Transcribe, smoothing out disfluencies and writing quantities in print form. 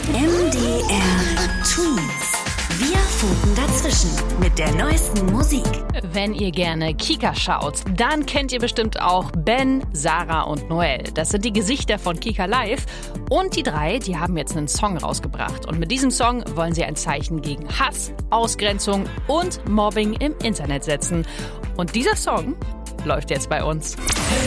MDR Twins. Wir funken dazwischen mit der neuesten Musik. Wenn ihr gerne Kika schaut, dann kennt ihr bestimmt auch Ben, Sarah und Noel. Das sind die Gesichter von Kika Live. Und die drei, die haben jetzt einen Song rausgebracht. Und mit diesem Song wollen sie ein Zeichen gegen Hass, Ausgrenzung und Mobbing im Internet setzen. Und dieser Song läuft jetzt bei uns.